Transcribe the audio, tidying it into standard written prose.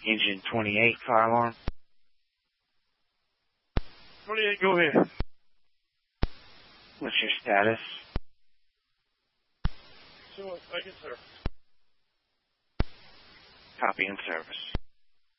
Engine 28, fire alarm. 28, go ahead. What's your status? 2 seconds, sir. Copy in service.